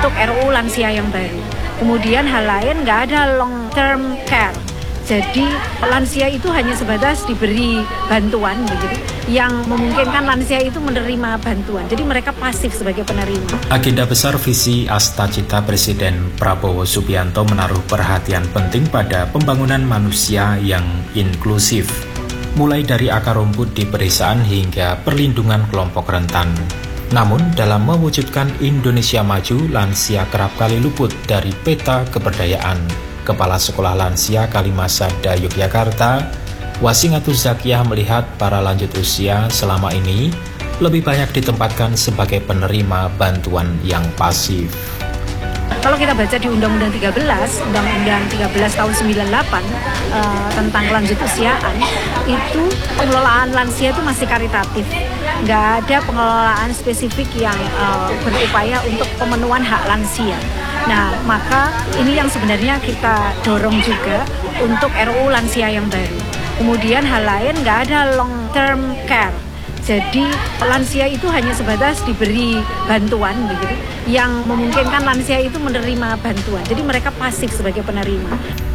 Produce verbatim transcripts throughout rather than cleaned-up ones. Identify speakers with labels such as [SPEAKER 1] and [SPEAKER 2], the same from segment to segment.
[SPEAKER 1] untuk R U U lansia yang baru. Kemudian hal lain nggak ada long term care. Jadi lansia itu hanya sebatas diberi bantuan begitu, yang memungkinkan lansia itu menerima bantuan. Jadi mereka pasif sebagai penerima.
[SPEAKER 2] Agenda besar visi Astacita Presiden Prabowo Subianto menaruh perhatian penting pada pembangunan manusia yang inklusif, mulai dari akar rumput di pedesaan hingga perlindungan kelompok rentan. Namun dalam mewujudkan Indonesia maju, lansia kerap kali luput dari peta keberdayaan. Kepala Sekolah Lansia Kalimasada Yogyakarta, Wasingatu Zakiah melihat para lanjut usia selama ini lebih banyak ditempatkan sebagai penerima bantuan yang pasif.
[SPEAKER 1] Kalau kita baca di Undang-Undang tiga belas, Undang-Undang tiga belas tahun sembilan puluh delapan uh, tentang lanjut usiaan, itu pengelolaan lansia itu masih karitatif. Nggak ada pengelolaan spesifik yang uh, berupaya untuk pemenuhan hak lansia. Nah, maka ini yang sebenarnya kita dorong juga untuk R U U lansia yang baru. Kemudian hal lain nggak ada long term care. Jadi lansia itu hanya sebatas diberi bantuan begitu, yang memungkinkan lansia itu menerima bantuan. Jadi mereka pasif sebagai penerima.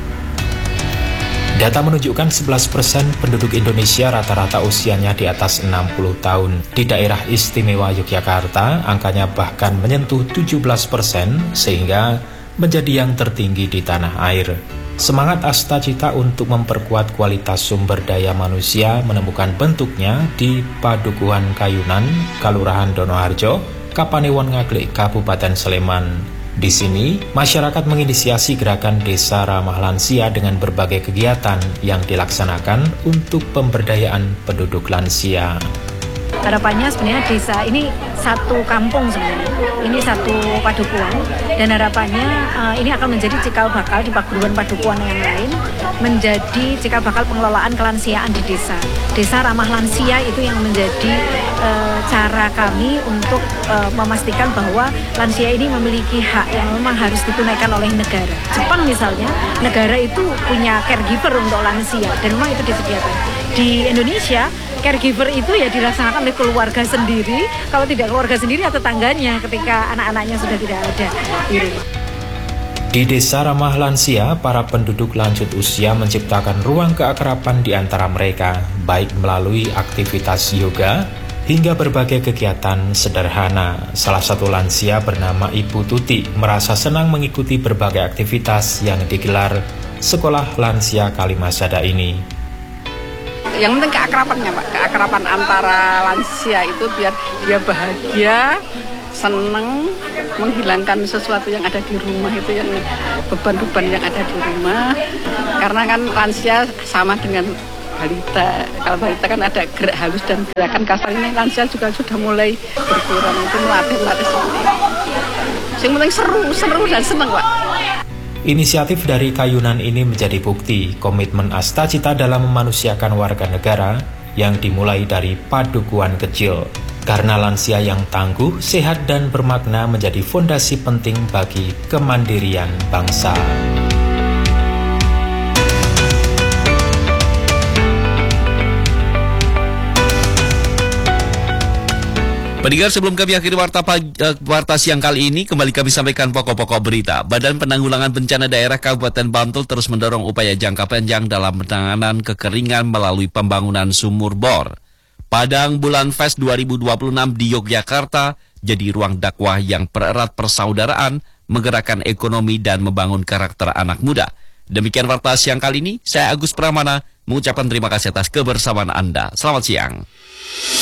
[SPEAKER 2] Data menunjukkan sebelas persen penduduk Indonesia rata-rata usianya di atas enam puluh tahun. Di daerah istimewa Yogyakarta, angkanya bahkan menyentuh tujuh belas persen sehingga menjadi yang tertinggi di tanah air. Semangat Astacita untuk memperkuat kualitas sumber daya manusia menemukan bentuknya di Padukuhan Kayunan, Kalurahan Donoharjo, Kapanewon Ngaglik, Kabupaten Sleman. Di sini, masyarakat menginisiasi gerakan Desa Ramah Lansia dengan berbagai kegiatan yang dilaksanakan untuk pemberdayaan penduduk lansia.
[SPEAKER 1] Harapannya sebenarnya desa ini satu kampung sebenarnya, ini satu padukuhan, dan harapannya uh, ini akan menjadi cikal bakal di padukuhan-padukuhan yang lain, menjadi cikal bakal pengelolaan kelansiaan di desa. Desa Ramah Lansia itu yang menjadi uh, cara kami untuk uh, memastikan bahwa lansia ini memiliki hak yang memang harus ditunaikan oleh negara. Jepang misalnya, negara itu punya caregiver untuk lansia, dan memang itu disediakan. Di Indonesia, caregiver itu ya dilaksanakan oleh keluarga sendiri, kalau tidak keluarga sendiri atau tetangganya ketika anak-anaknya sudah tidak ada di rumah.
[SPEAKER 2] Di Desa Ramah Lansia, para penduduk lanjut usia menciptakan ruang keakraban di antara mereka, baik melalui aktivitas yoga hingga berbagai kegiatan sederhana. Salah satu lansia bernama Ibu Tuti merasa senang mengikuti berbagai aktivitas yang digelar Sekolah Lansia Kalimasada ini.
[SPEAKER 3] Yang penting keakrabannya Pak, keakraban antara lansia itu biar dia bahagia, senang, menghilangkan sesuatu yang ada di rumah itu, yang beban-beban yang ada di rumah. Karena kan lansia sama dengan balita, kalau balita kan ada gerak halus dan gerakan kasar, ini lansia juga sudah mulai berkurang, itu melatih-melatih seperti itu. Yang penting seru, seru dan senang Pak.
[SPEAKER 2] Inisiatif dari Kayunan ini menjadi bukti komitmen Astacita dalam memanusiakan warga negara yang dimulai dari padukuhan kecil. Karena lansia yang tangguh, sehat, dan bermakna menjadi fondasi penting bagi kemandirian bangsa.
[SPEAKER 4] Pendengar, sebelum kami akhiri warta, uh, warta siang kali ini, kembali kami sampaikan pokok-pokok berita. Badan Penanggulangan Bencana Daerah Kabupaten Bantul terus mendorong upaya jangka panjang dalam penanganan kekeringan melalui pembangunan sumur bor. Padang Bulan Fest dua ribu dua puluh enam di Yogyakarta jadi ruang dakwah yang pererat persaudaraan, menggerakkan ekonomi, dan membangun karakter anak muda. Demikian warta siang kali ini, saya Agus Pramana mengucapkan terima kasih atas kebersamaan Anda. Selamat siang.